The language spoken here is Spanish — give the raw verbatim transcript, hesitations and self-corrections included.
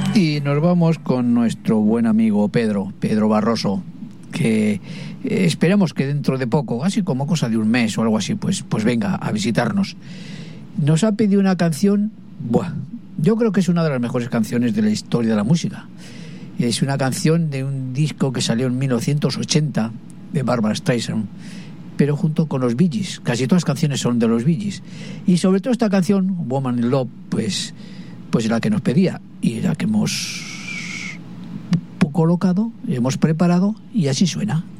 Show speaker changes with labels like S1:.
S1: Y nos vamos con nuestro buen amigo Pedro, Pedro Barroso, que eh, esperamos que dentro de poco, así como cosa de un mes o algo así, pues, pues venga a visitarnos. Nos ha pedido una canción, buah, yo creo que es una de las mejores canciones de la historia de la música. Es una canción de un disco que salió en mil novecientos ochenta de Barbra Streisand, pero junto con los Bee Gees. Casi todas las canciones son de los Bee Gees. Y sobre todo esta canción, Woman in Love, pues, pues la que nos pedía y la que hemos colocado, hemos preparado, y así suena.